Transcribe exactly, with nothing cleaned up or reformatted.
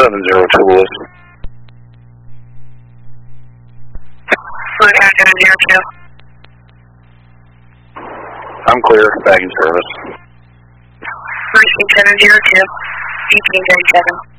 seven zero two Lewis. Fluid seven zero two. I'm clear, bagging service. Fluid seven zero two, eighteen thirty-seven.